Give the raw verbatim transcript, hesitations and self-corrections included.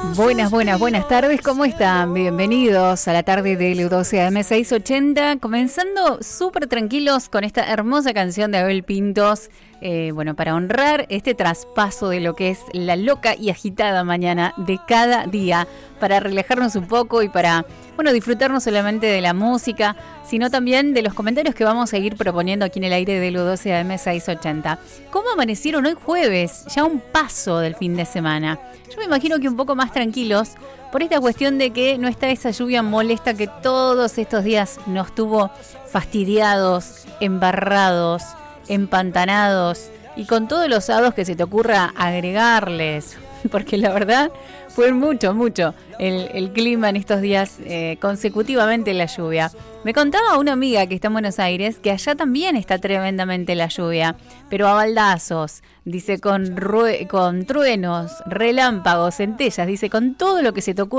Buenas, buenas, buenas tardes, ¿cómo están? Bienvenidos a la tarde del U doce A M seiscientos ochenta, comenzando súper tranquilos con esta hermosa canción de Abel Pintos, eh, bueno, para honrar este traspaso de lo que es la loca y agitada mañana de cada día, para relajarnos un poco y para, bueno, disfrutar no solamente de la música, sino también de los comentarios que vamos a ir proponiendo aquí en el aire del U doce A M seiscientos ochenta. ¿Cómo amanecieron hoy jueves? Ya un paso del fin de semana. Yo me imagino que un poco más tranquilos por esta cuestión de que no está esa lluvia molesta que todos estos días nos tuvo fastidiados, embarrados, empantanados y con todos los hados que se te ocurra agregarles, porque la verdad fue mucho, mucho el, el clima en estos días, eh, consecutivamente la lluvia. Me contaba una amiga que está en Buenos Aires que allá también está tremendamente la lluvia, pero a baldazos, dice, con, rue- con truenos, relámpagos, centellas, dice, con todo lo que se te ocurre